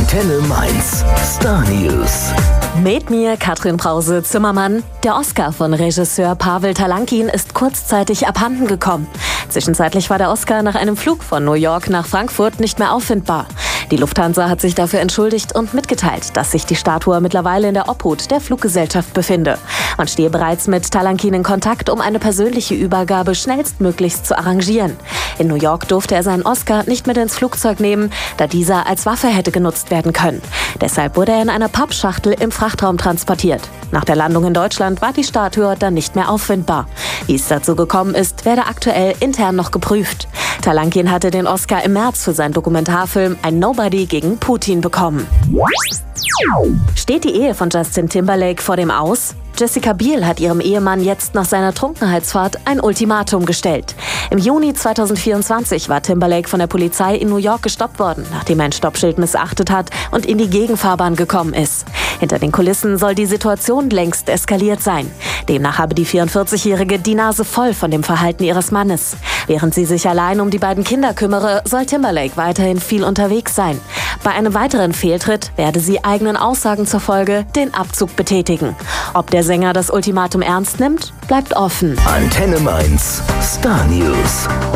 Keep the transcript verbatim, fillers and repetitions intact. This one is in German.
Antenne Mainz. Star News. Mit mir Katrin Brause-Zimmermann. Der Oscar von Regisseur Pavel Talankin ist kurzzeitig abhanden gekommen. Zwischenzeitlich war der Oscar nach einem Flug von New York nach Frankfurt nicht mehr auffindbar. Die Lufthansa hat sich dafür entschuldigt und mitgeteilt, dass sich die Statue mittlerweile in der Obhut der Fluggesellschaft befinde. Man stehe bereits mit Talankin in Kontakt, um eine persönliche Übergabe schnellstmöglichst zu arrangieren. In New York durfte er seinen Oscar nicht mit ins Flugzeug nehmen, da dieser als Waffe hätte genutzt werden können. Deshalb wurde er in einer Pappschachtel im Frachtraum transportiert. Nach der Landung in Deutschland war die Statue dann nicht mehr auffindbar. Wie es dazu gekommen ist, werde aktuell intern noch geprüft. Talankin hatte den Oscar im März für seinen Dokumentarfilm Ein Nobody gegen Putin bekommen. Steht die Ehe von Justin Timberlake vor dem Aus? Jessica Biel hat ihrem Ehemann jetzt nach seiner Trunkenheitsfahrt ein Ultimatum gestellt. Im Juni zweitausendvierundzwanzig war Timberlake von der Polizei in New York gestoppt worden, nachdem er ein Stoppschild missachtet hat und in die Gegenfahrbahn gekommen ist. Hinter den Kulissen soll die Situation längst eskaliert sein. Demnach habe die vierundvierzigjährige die Nase voll von dem Verhalten ihres Mannes. Während sie sich allein um die beiden Kinder kümmere, soll Timberlake weiterhin viel unterwegs sein. Bei einem weiteren Fehltritt werde sie eigenen Aussagen zufolge den Abzug betätigen. Ob der Sänger das Ultimatum ernst nimmt, bleibt offen. Antenne Mainz. Star News.